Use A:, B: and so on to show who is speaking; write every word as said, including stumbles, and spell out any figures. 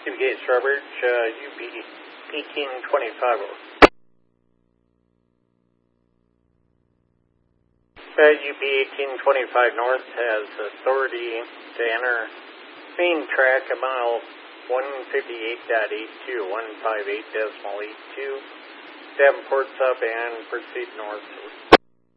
A: U B Strawbridge, uh, U B eighteen twenty-five. Uh, U B eighteen twenty-five North has authority to enter main track at mile one fifty-eight point eight two, one fifty-eight point eight two, Davenport's up and proceed north.